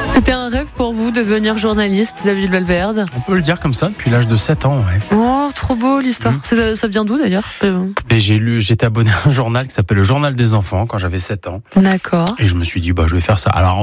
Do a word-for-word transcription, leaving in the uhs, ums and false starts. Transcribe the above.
C'était un rêve pour vous de devenir journaliste, David Valverde? On peut le dire comme ça, depuis l'âge de sept ans, ouais. Oh, trop beau l'histoire. Mmh. Ça, ça vient d'où d'ailleurs? Et j'ai lu, j'étais abonné à un journal qui s'appelle Le Journal des enfants quand j'avais sept ans. D'accord. Et je me suis dit, bah, je vais faire ça. Alors,